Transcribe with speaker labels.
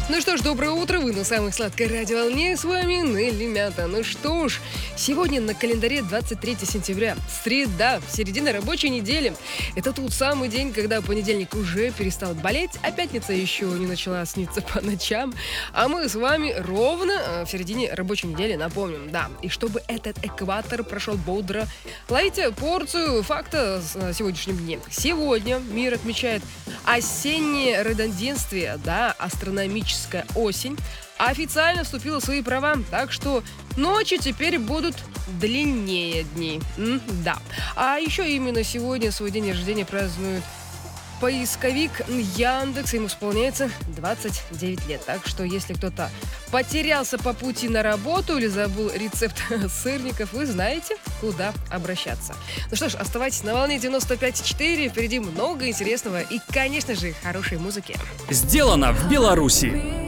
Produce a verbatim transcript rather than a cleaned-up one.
Speaker 1: Ну что ж, доброе утро, вы на самой сладкой радиоволне, с вами Нелли Мята. Ну что ж, сегодня на календаре двадцать третье сентября, среда, середина рабочей недели. Это тот самый день, когда понедельник уже перестал болеть, а пятница еще не начала сниться по ночам. А мы с вами ровно в середине рабочей недели, напомним, да. И чтобы этот экватор прошел бодро, ловите порцию факта с сегодняшним днем. Сегодня мир отмечает осеннее равноденствие, да, астрономическое осень официально вступила в свои права, так что ночи теперь будут длиннее дней. М, да. А еще именно сегодня свой день рождения празднует поисковик Яндекс, ему исполняется двадцать девять лет. Так что, если кто-то потерялся по пути на работу или забыл рецепт сырников, вы знаете, куда обращаться. Ну что ж, оставайтесь на волне девяносто пять и четыре. Впереди много интересного и, конечно же, хорошей музыки.
Speaker 2: Сделано в Беларуси.